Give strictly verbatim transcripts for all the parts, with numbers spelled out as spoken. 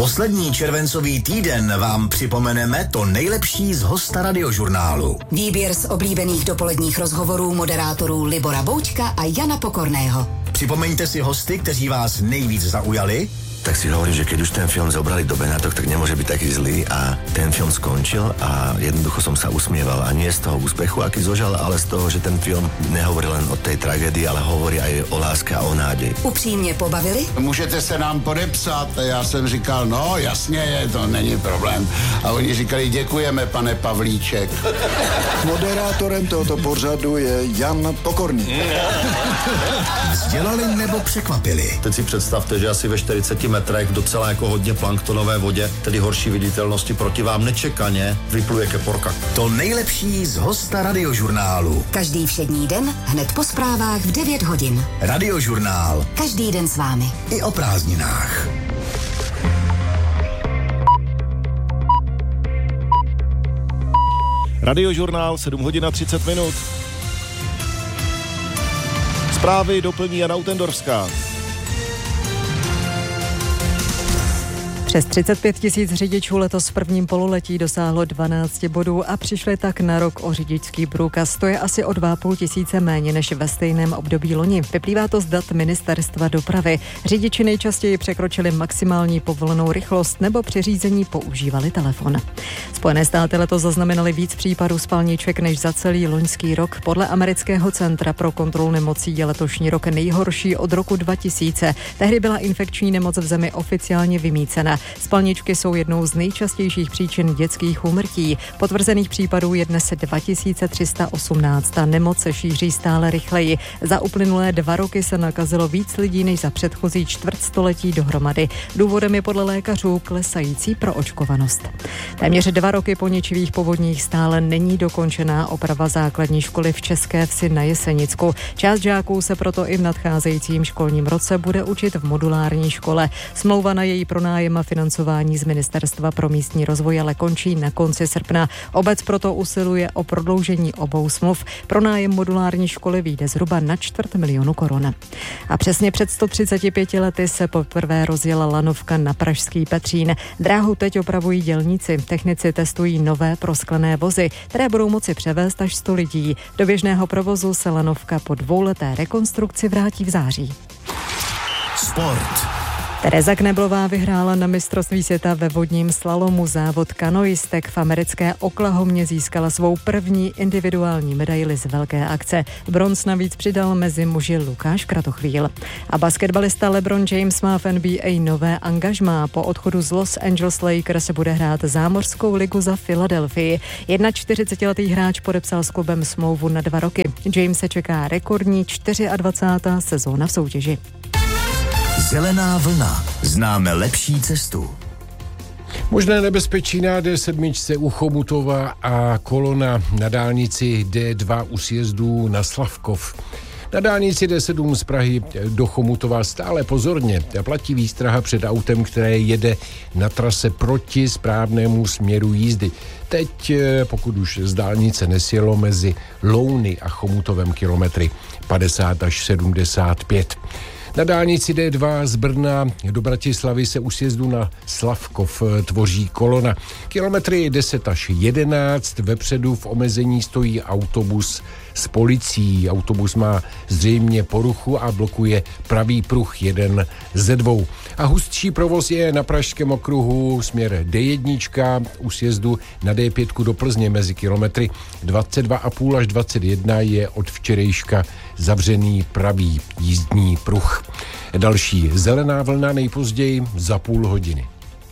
Poslední červencový týden vám připomeneme to nejlepší z hosta Radiožurnálu. Výběr z oblíbených dopoledních rozhovorů moderátorů Libora Boučka a Jana Pokorného. Připomeňte si hosty, kteří vás nejvíc zaujali. Tak si hovorím, že keď už ten film zobrali do Benátok, tak nemôže byť taký zlý a ten film skončil a jednoducho som sa usmieval a nie z toho úspechu, aký zožal, ale z toho, že ten film nehovorí len o tej tragédii, ale hovorí aj o láske a o nádeji. Upřímně pobavili? Můžete se nám podepsat? A já jsem říkal, no jasně, je, to není problém. A oni říkali, děkujeme, pane Pavlíček. Moderátorem tohoto pořadu je Jan Pokorný. Vzdělali nebo překvapili? Teď si představte, že asi ve čtyřiceti metrech v docela jako hodně planktonové vodě, tedy horší viditelnosti, proti vám nečekaně vypluje keporka. To nejlepší z hosta Radiožurnálu. Každý všední den, hned po zprávách v devět hodin. Radiožurnál. Každý den s vámi. I o prázdninách. Radiožurnál, sedm hodin a třicet minut. Zprávy doplní Jana Utendorská. Přes třicet pět tisíc řidičů letos v prvním pololetí dosáhlo dvanáct bodů a přišli tak na rok o řidičský průkaz. To je asi o dva a půl tisíce méně než ve stejném období loni. Vyplývá to z dat Ministerstva dopravy. Řidiči nejčastěji překročili maximální povolenou rychlost nebo při řízení používali telefon. Spojené státy letos zaznamenaly víc případů spalniček než za celý loňský rok. Podle amerického centra pro kontrolu nemocí je letošní rok nejhorší od roku dva tisíce. Tehdy byla infekční nemoc v zemi oficiálně vymýcena. Spalničky jsou jednou z nejčastějších příčin dětských úmrtí. Potvrzených případů je dnes dva tisíce tři sta osmnáct a nemoc se šíří stále rychleji. Za uplynulé dva roky se nakazilo víc lidí než za předchozí čtvrtstoletí dohromady. Důvodem je podle lékařů klesající proočkovanost. Téměř dva roky po ničivých povodních stále není dokončená oprava základní školy v České Vsi na Jesenicku. Část žáků se proto i v nadcházejícím školním roce bude učit v modulární škole. Smlouva na její pronájem a financování z Ministerstva pro místní rozvoj ale končí na konci srpna. Obec proto usiluje o prodloužení obou smluv. Pronájem modulární školy vyjde zhruba na čtvrt milionu korun. A přesně před sto třiceti pěti lety se poprvé rozjela lanovka na pražský Petřín. Dráhu teď opravují dělníci. Technici testují nové prosklené vozy, které budou moci převést až sto lidí. Do běžného provozu se lanovka po dvouleté rekonstrukci vrátí v září. Sport. Tereza Kneblová vyhrála na mistrovství světa ve vodním slalomu. Závod kanoistek v americké Oklahomě získala svou první individuální medaili z velké akce. Bronz navíc přidal mezi muži Lukáš Kratochvíl. A basketbalista LeBron James má v N B A nové angažmá. Po odchodu z Los Angeles Lakers se bude hrát zámořskou ligu za Filadelfii. čtyřicetiletý hráč podepsal s klubem smlouvu na dva roky. James se čeká rekordní dvacátá čtvrtá sezóna v soutěži. Zelená vlna. Známe lepší cestu. Možné nebezpečí na D sedm u Chomutova a kolona na dálnici D dva u sjezdů na Slavkov. Na dálnici D sedm z Prahy do Chomutova stále pozorně platí výstraha před autem, které jede na trase proti správnému směru jízdy. Teď, pokud už z dálnice nesjelo mezi Louny a Chomutovem kilometry padesát až sedmdesát pět. Na dálnici D dva z Brna do Bratislavy se u sjezdu na Slavkov tvoří kolona. Kilometry deset až jedenáct, vepředu v omezení stojí autobus s policií. Autobus má zřejmě poruchu a blokuje pravý pruh jeden ze dvou. A hustší provoz je na Pražském okruhu směr D jedna u sjezdu na D pět do Plzně mezi kilometry dvacet dva a půl až dvacet jedna je od včerejška zavřený pravý jízdní pruh. Další zelená vlna nejpozději za půl hodiny.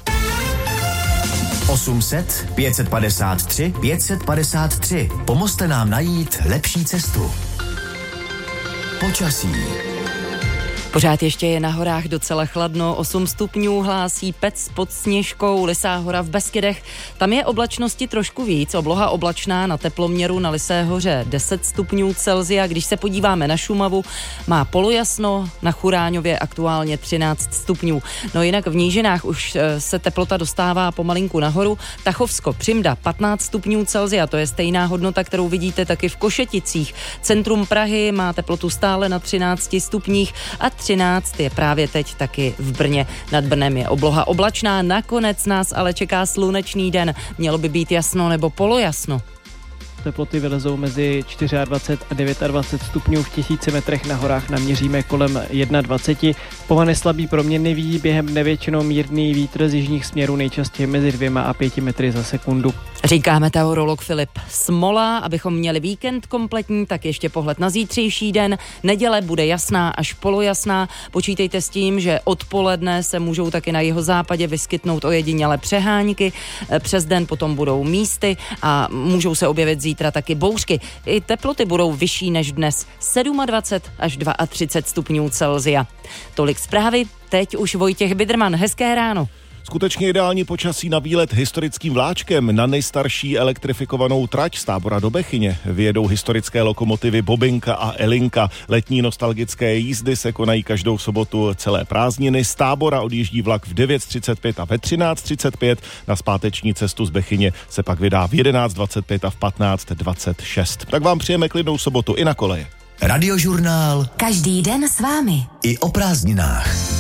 osm set, pět set padesát tři, pět set padesát tři. Pomozte nám najít lepší cestu. Počasí. Pořád ještě je na horách docela chladno, osm stupňů hlásí Pec pod Sněžkou, Lysá hora v Beskydech. Tam je oblačnosti trošku víc, obloha oblačná, na teploměru na Lysé hoře deset stupňů Celsia. Když se podíváme na Šumavu, má polojasno, na Churáňově aktuálně třináct stupňů. No jinak v nížinách už se teplota dostává pomalinku nahoru. Tachovsko, Přimda patnáct stupňů Celsia, to je stejná hodnota, kterou vidíte taky v Košeticích. Centrum Prahy má teplotu stále na třinácti stupních a třináct je právě teď taky v Brně. Nad Brnem je obloha oblačná, nakonec nás ale čeká slunečný den. Mělo by být jasno nebo polojasno. Teploty vylezou mezi dvacet čtyři a dvacet devět stupňů, v tisíci metrech na horách naměříme kolem dvacet jedna. Povane slabý proměnlivý, během dne většinou mírný vítr z jižních směrů, nejčastěji mezi dvěma a pěti metry za sekundu. Říká meteorolog Filip Smola. Abychom měli víkend kompletní, tak ještě pohled na zítřejší den. Neděle bude jasná až polojasná. Počítejte s tím, že odpoledne se můžou taky na jihozápadě vyskytnout ojedinělé přehánky. Přes den potom budou místy a můžou se objevit zítra taky bouřky. I teploty budou vyšší než dnes, dvacet sedm až třicet dva stupňů Celsia. Tolik zprávy, teď už Vojtěch Bidrman. Hezké ráno. Skutečně ideální počasí na výlet historickým vláčkem. Na nejstarší elektrifikovanou trať z Tábora do Bechyně vyjedou historické lokomotivy Bobinka a Elinka. Letní nostalgické jízdy se konají každou sobotu celé prázdniny. Z Tábora odjíždí vlak v devět třicet pět a ve třináct třicet pět. Na zpáteční cestu z Bechyně se pak vydá v jedenáct dvacet pět a v patnáct dvacet šest. Tak vám přejeme klidnou sobotu i na koleje. Radiožurnál. Každý den s vámi. I o prázdninách.